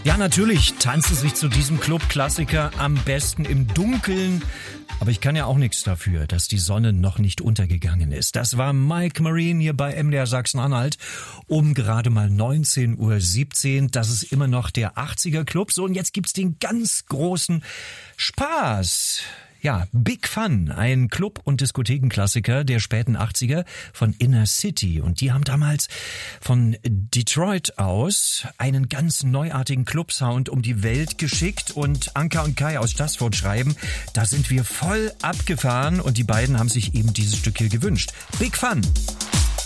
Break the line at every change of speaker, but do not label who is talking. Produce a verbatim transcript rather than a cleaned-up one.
Ja, natürlich tanzt es sich zu diesem Club-Klassiker am besten im Dunkeln. Aber ich kann ja auch nichts dafür, dass die Sonne noch nicht untergegangen ist. Das war Mike Marine hier bei M D R Sachsen-Anhalt um gerade mal neunzehn Uhr siebzehn. Das ist immer noch der achtziger Club. So, und jetzt gibt's den ganz großen Spaß. Ja, Big Fun, ein Club- und Diskothekenklassiker der späten achtziger von Inner City. Und die haben damals von Detroit aus einen ganz neuartigen Clubsound um die Welt geschickt. Und Anka und Kai aus Stassfurt schreiben, da sind wir voll abgefahren. Und die beiden haben sich eben dieses Stück hier gewünscht. Big Fun.